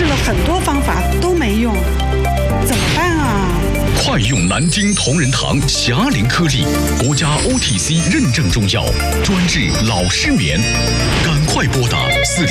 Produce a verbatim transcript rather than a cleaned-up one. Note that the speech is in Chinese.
试了很多方法都没用，怎么办啊？ 快用南京同仁堂霞灵颗粒，国家 O T C 认证中药，专治老失眠，赶快拨打四。